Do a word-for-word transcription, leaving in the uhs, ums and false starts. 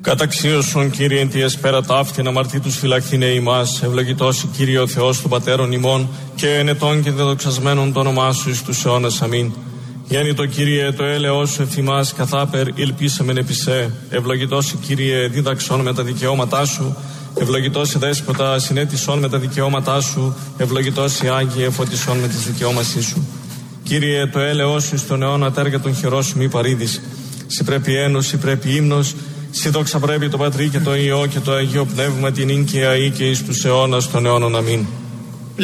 Καταξίωσον, Κύριε, εν τη εσπέρα ταύτην αμαρτήτους φυλαχθήνε ημάς, ευλογητός Κύριε ο Θεός των Πατέρων ημών, και ενετών και δεδοξασμένων το όνομά Σου εις τους αιώνας. Αμήν. Γέννητο Κύριε, το έλεος Σου ευθυμάς καθάπερ ήλπισαμεν επί σε. Ευλογητός Κύριε, δίδαξον με τα δικαιώματά Σου. Ευλογητός Δέσποτα, συνέτησον με τα δικαιώματά Σου. Ευλογητός Άγιε, φωτισόν με τις δικαιώμασή Σου. Κύριε, το έλεος Σου στον αιώνα τέργα των χειρών Σου μη παρήδης. Συ πρέπει ένος, συ πρέπει ύμνος. Συ δόξα πρέπει το Πατρί και το Υιό και το Αγίο Πνεύμα την ίν και αεί και εις τους αιώνας των αιώνων. Αμήν.